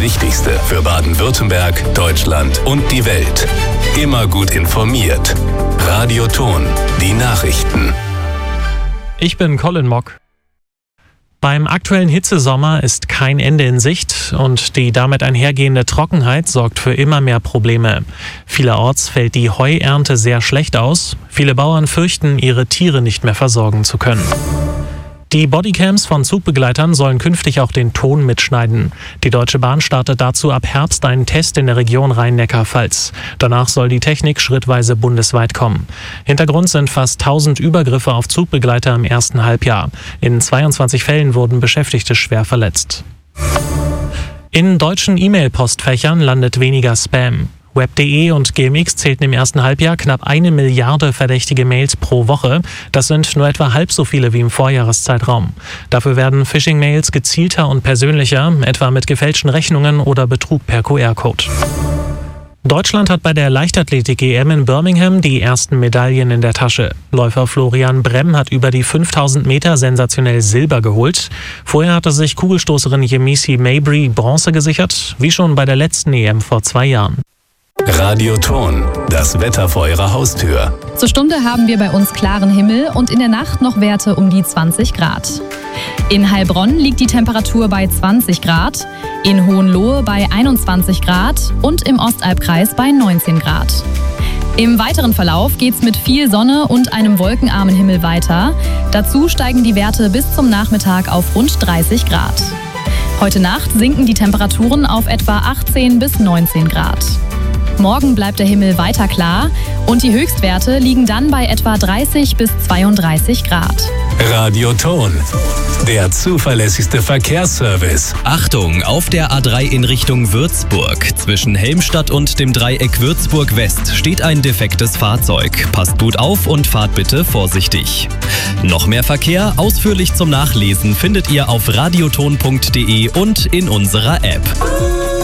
Wichtigste für Baden-Württemberg, Deutschland und die Welt. Immer gut informiert. Radio Thon, die Nachrichten. Ich bin Colin Mock. Beim aktuellen Hitzesommer ist kein Ende in Sicht und die damit einhergehende Trockenheit sorgt für immer mehr Probleme. Vielerorts fällt die Heuernte sehr schlecht aus. Viele Bauern fürchten, ihre Tiere nicht mehr versorgen zu können. Die Bodycams von Zugbegleitern sollen künftig auch den Ton mitschneiden. Die Deutsche Bahn startet dazu ab Herbst einen Test in der Region Rhein-Neckar-Pfalz. Danach soll die Technik schrittweise bundesweit kommen. Hintergrund sind fast 1000 Übergriffe auf Zugbegleiter im ersten Halbjahr. In 22 Fällen wurden Beschäftigte schwer verletzt. In deutschen E-Mail-Postfächern landet weniger Spam. Web.de und GMX zählten im ersten Halbjahr knapp 1 Milliarde verdächtige Mails pro Woche. Das sind nur etwa halb so viele wie im Vorjahreszeitraum. Dafür werden Phishing-Mails gezielter und persönlicher, etwa mit gefälschten Rechnungen oder Betrug per QR-Code. Deutschland hat bei der Leichtathletik-EM in Birmingham die ersten Medaillen in der Tasche. Läufer Florian Bremm hat über die 5000 Meter sensationell Silber geholt. Vorher hatte sich Kugelstoßerin Yemisi Mabry Bronze gesichert, wie schon bei der letzten EM vor 2 Jahren. Radio Thon, das Wetter vor Ihrer Haustür. Zur Stunde haben wir bei uns klaren Himmel und in der Nacht noch Werte um die 20 Grad. In Heilbronn liegt die Temperatur bei 20 Grad, in Hohenlohe bei 21 Grad und im Ostalbkreis bei 19 Grad. Im weiteren Verlauf geht's mit viel Sonne und einem wolkenarmen Himmel weiter. Dazu steigen die Werte bis zum Nachmittag auf rund 30 Grad. Heute Nacht sinken die Temperaturen auf etwa 18 bis 19 Grad. Morgen bleibt der Himmel weiter klar und die Höchstwerte liegen dann bei etwa 30 bis 32 Grad. Radio Thon, der zuverlässigste Verkehrsservice. Achtung, auf der A3 in Richtung Würzburg. Zwischen Helmstadt und dem Dreieck Würzburg West steht ein defektes Fahrzeug. Passt gut auf und fahrt bitte vorsichtig. Noch mehr Verkehr ausführlich zum Nachlesen findet ihr auf radiothon.de und in unserer App.